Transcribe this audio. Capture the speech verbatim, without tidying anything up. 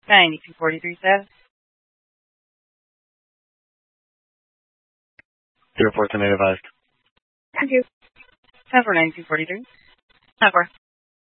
ninety-two forty-three status. The report's unadvised. Thank you. ten for ninety-two forty-three. ten for.